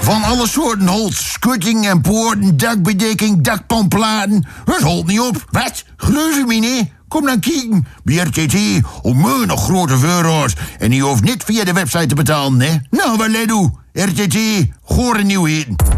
Van alle soorten holst, schutting en poorten, dakbedekking, dakpanplaten. Het holt niet op. Wat? Geloof je me niet? Kom dan kijken bij RTT om nog grote euro's. En je hoeft niet via de website te betalen, hè? Nou, wat let u? RTT, gore nieuwheden.